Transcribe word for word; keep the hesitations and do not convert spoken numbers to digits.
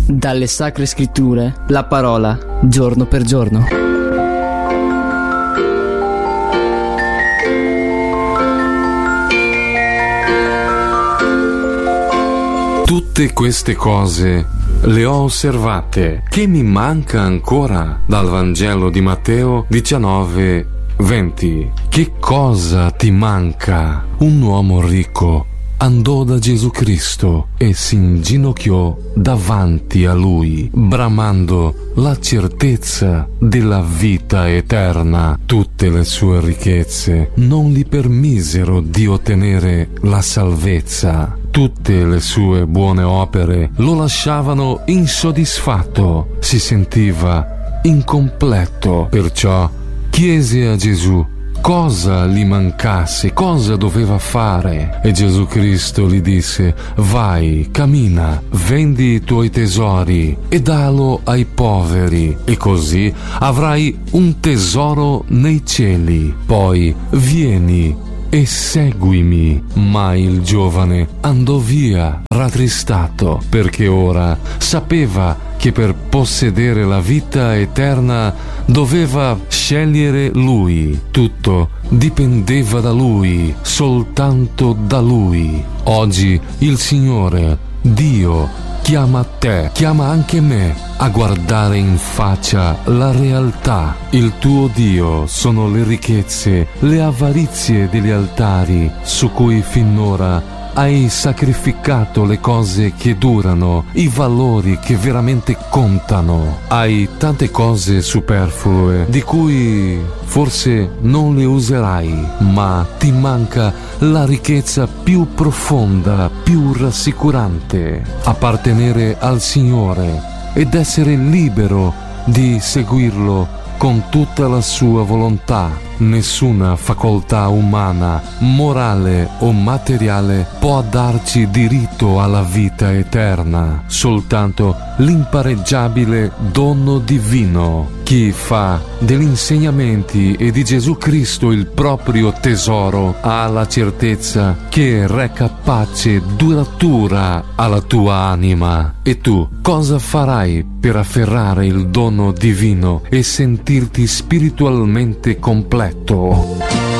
Dalle Sacre Scritture, la parola, giorno per giorno. Tutte queste cose le ho osservate. Che mi manca ancora? Dal Vangelo di Matteo diciannove venti. Che cosa ti manca? Un uomo ricco andò da Gesù Cristo e si inginocchiò davanti a lui, bramando la certezza della vita eterna. Tutte le sue ricchezze non gli permisero di ottenere la salvezza. Tutte le sue buone opere lo lasciavano insoddisfatto. Si sentiva incompleto. Perciò chiese a Gesù cosa gli mancasse, cosa doveva fare. E Gesù Cristo gli disse: vai, cammina, vendi i tuoi tesori e dallo ai poveri, e così avrai un tesoro nei cieli. Poi vieni e seguimi. Ma il giovane andò via rattristato, perché ora sapeva che per possedere la vita eterna doveva scegliere lui. Tutto dipendeva da lui, soltanto da lui. Oggi il Signore, Dio, chiama te, chiama anche me a guardare in faccia la realtà. Il tuo Dio sono le ricchezze, le avarizie degli altari su cui finora hai sacrificato le cose che durano, i valori che veramente contano. Hai tante cose superflue di cui forse non le userai, ma ti manca la ricchezza più profonda, più rassicurante: appartenere al Signore ed essere libero di seguirlo con tutta la sua volontà. Nessuna facoltà umana, morale o materiale può darci diritto alla vita eterna, soltanto l'impareggiabile dono divino. Chi fa degli insegnamenti e di Gesù Cristo il proprio tesoro ha la certezza che reca pace duratura alla tua anima. E tu cosa farai per afferrare il dono divino e sentirti spiritualmente completo?